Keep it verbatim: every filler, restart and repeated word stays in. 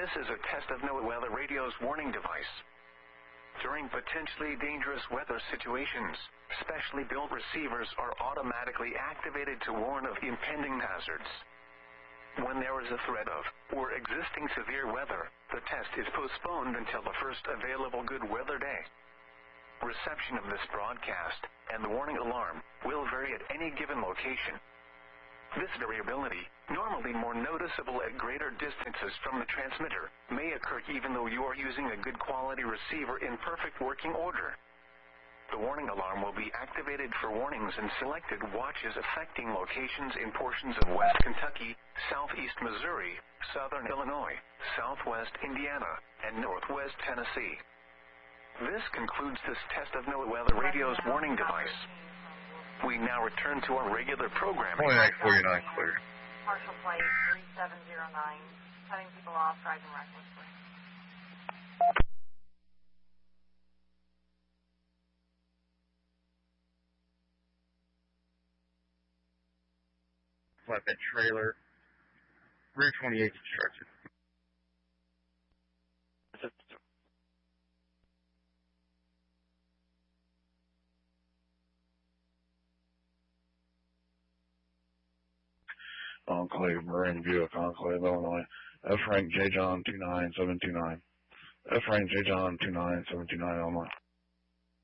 This is a test of NOAA radio's warning device. During potentially dangerous weather situations, specially built receivers are automatically activated to warn of impending hazards. When there is a threat of, or existing severe weather, the test is postponed until the first available good weather day. Reception of this broadcast, and the warning alarm, will vary at any given location. This variability, normally more noticeable at greater distances from the transmitter, may occur even though you are using a good quality receiver in perfect working order. The warning alarm will be activated for warnings in selected watches affecting locations in portions of West Kentucky, Southeast Missouri, Southern Illinois, Southwest Indiana, and Northwest Tennessee. This concludes this test of NOAA radio's warning device. We now return to our regular programming. twenty-nine forty-nine clear. Partial flight three seven zero nine, cutting people off, driving recklessly. Flatbed trailer. Rear twenty-eight construction. Enclave, Marine Buick, Enclave, Illinois. F rank J John two nine seven two nine. F rank J John two nine seven two nine, Illinois.